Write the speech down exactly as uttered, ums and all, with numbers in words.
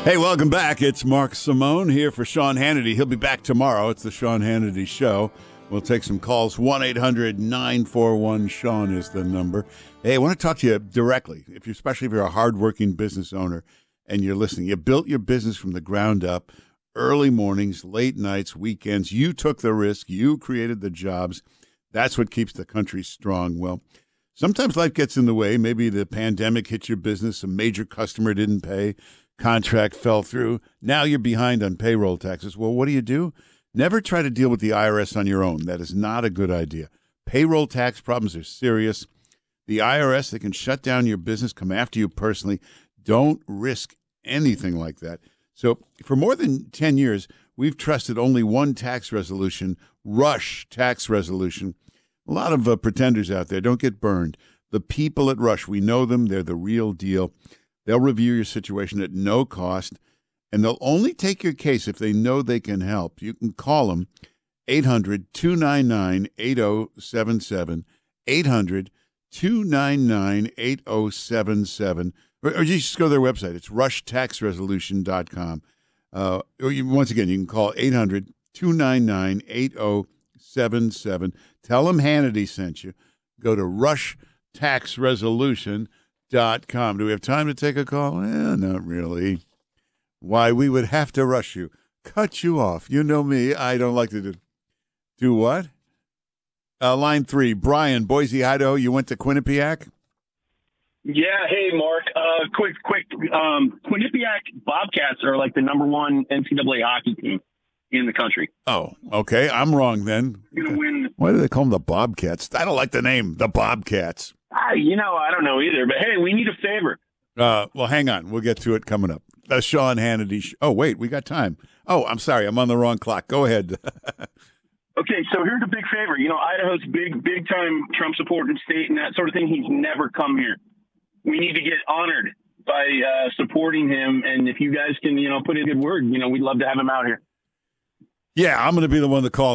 Hey, welcome back. It's Mark Simone here for Sean Hannity. He'll be back tomorrow. It's the Sean Hannity Show. We'll take some calls. one eight hundred nine four one Sean is the number. Hey, I want to talk to you directly, if you, especially if you're a hardworking business owner and you're listening. You built your business from the ground up, early mornings, late nights, weekends. You took the risk. You created the jobs. That's what keeps the country strong. Well, sometimes life gets in the way. Maybe the pandemic hit your business. A major customer didn't pay. Contract fell through. Now you're behind on payroll taxes. Well, what do you do? Never try to deal with the I R S on your own. That is not a good idea. Payroll tax problems are serious. The I R S, they can shut down your business, come after you personally. Don't risk anything like that. So for more than ten years, we've trusted only one tax resolution, Rush Tax Resolution. A lot of uh, pretenders out there. Don't get burned. The people at Rush, we know them. They're the real deal. They'll review your situation at no cost, and they'll only take your case if they know they can help. You can call them, eight hundred two nine nine eight zero seven seven, eight hundred two nine nine eight zero seven seven, or, or you just go to their website. It's rush tax resolution dot com. Uh, or you, once again, you can call eight hundred two nine nine eight zero seven seven. Tell them Hannity sent you. Go to rush tax resolution dot com. Do we have time to take a call? Eh, not really. Why, we would have to rush you, cut you off. You know me. I don't like to do, do what? Uh, line three, Brian, Boise, Idaho. You went to Quinnipiac? Yeah. Hey, Mark. Uh, quick, quick. Um, Quinnipiac Bobcats are like the number one N C double A hockey team in the country. Oh, okay. I'm wrong then. You're gonna win. Why do they call them the Bobcats? I don't like the name, the Bobcats. Ah, you know, I don't know either. But hey, we need a favor. Uh, well, hang on. We'll get to it coming up. The Sean Hannity. Sh- oh, wait, we got time. Oh, I'm sorry. I'm on the wrong clock. Go ahead. Okay, so here's a big favor. You know, Idaho's big, big time Trump supporting state and that sort of thing. He's never come here. We need to get honored by uh, supporting him. And if you guys can, you know, put in a good word, you know, we'd love to have him out here. Yeah, I'm going to be the one to call